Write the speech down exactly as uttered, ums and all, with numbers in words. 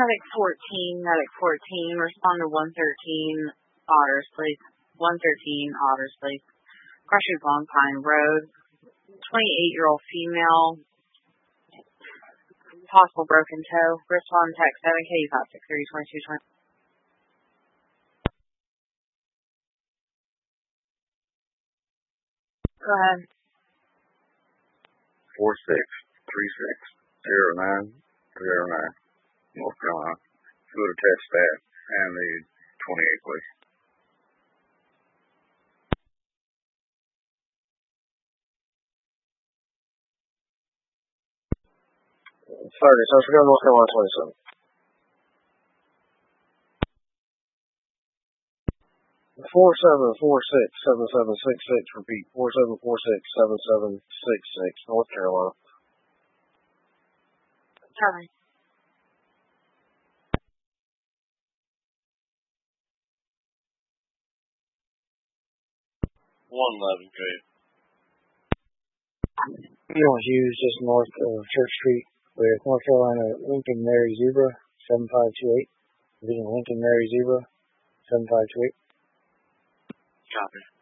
Medic fourteen, Medic fourteen, respond to one thirteen Otters, please. one thirteen Otters, please. Crushing Long Pine Road. twenty-eight-year-old female. Possible broken toe. Respond text seven K five six three two two two. Go ahead. four six three six zero nine zero nine, North Carolina. Go to test that and the twenty-eight, please. thirty, so I forgot North Carolina twenty-seven. Four seven four six seven seven six six. Repeat. Four seven four six seven seven six six. North Carolina. Charlie. One eleven, K. Elon Hughes, just north of Church Street, with North Carolina Lincoln Mary Zebra seven five two eight. Vision Lincoln Mary Zebra seven five two eight. Copy.